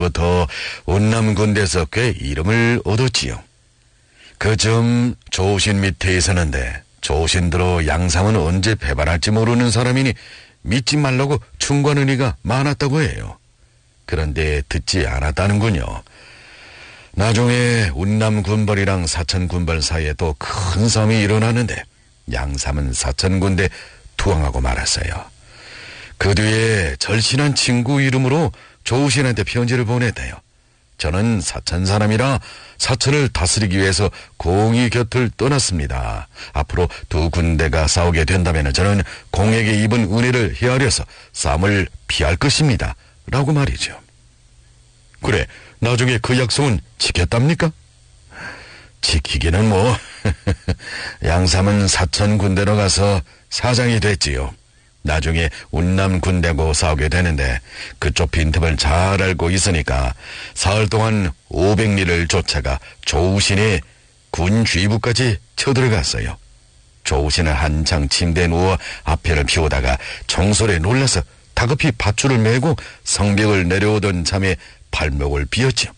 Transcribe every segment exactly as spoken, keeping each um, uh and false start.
부터 운남군대에서 꽤 이름을 얻었지요. 그 점 조신 밑에 있었는데 조신들로 양삼은 언제 배반할지 모르는 사람이니 믿지 말라고 충고하는 이가 많았다고 해요. 그런데 듣지 않았다는군요. 나중에 운남군벌이랑 사천군벌 사이에 또 큰 싸움이 일어나는데 양삼은 사천군대 투항하고 말았어요. 그 뒤에 절친한 친구 이름으로 조신한테 편지를 보냈대요. 저는 사천 사람이라 사천을 다스리기 위해서 공의 곁을 떠났습니다. 앞으로 두 군대가 싸우게 된다면 저는 공에게 입은 은혜를 헤아려서 싸움을 피할 것입니다. 라고 말이죠. 그래, 나중에 그 약속은 지켰답니까? 지키기는 뭐 양삼은 사천 군대로 가서 사장이 됐지요. 나중에 운남 군대하고 싸우게 되는데 그쪽 빈틈을 잘 알고 있으니까 사흘 동안 오백 리를 쫓아가 조우신의 군 주의부까지 쳐들어갔어요. 조우신은 한창 침대에 누워 앞에를 피우다가 총소리에 놀라서 다급히 밧줄을 메고 성벽을 내려오던 참에 발목을 비었죠.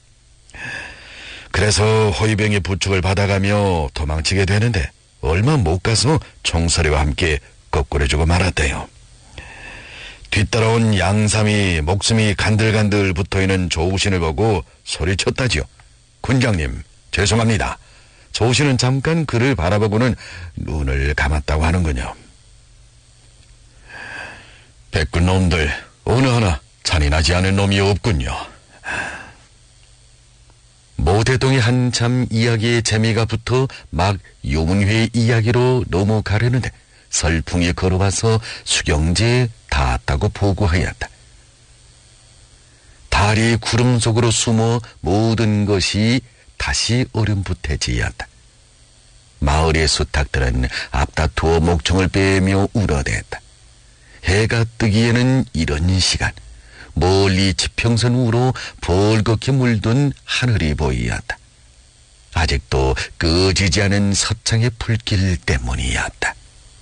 그래서 호위병의 부축을 받아가며 도망치게 되는데 얼마 못 가서 총소리와 함께 거꾸려주고 말았대요. 뒤따라온 양삼이 목숨이 간들간들 붙어있는 조우신을 보고 소리쳤다지요. 군장님, 죄송합니다. 조우신은 잠깐 그를 바라보고는 눈을 감았다고 하는군요. 백군 놈들 어느 하나 잔인하지 않은 놈이 없군요. 모대동이 한참 이야기의 재미가 붙어 막 유문회의 이야기로 넘어가려는데 설풍이 걸어와서 수경제에 닿았다고 보고하였다. 달이 구름 속으로 숨어 모든 것이 다시 얼음붙어지었다. 마을의 수탉들은 앞다투어 목청을 빼며 울어댔다. 해가 뜨기에는 이런 시간, 멀리 지평선 위로 벌겋게 물든 하늘이 보이었다. 아직도 꺼지지 않은 서창의 불길 때문이었다.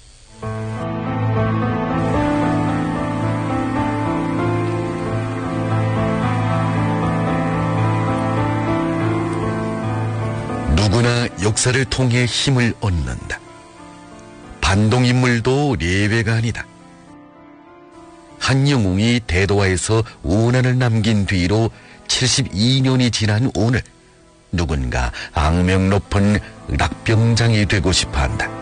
누구나 역사를 통해 힘을 얻는다. 반동인물도 예외가 아니다. 한영웅이 대도화에서 원한을 남긴 뒤로 칠십이 년이 지난 오늘 누군가 악명 높은 락병장이 되고 싶어한다.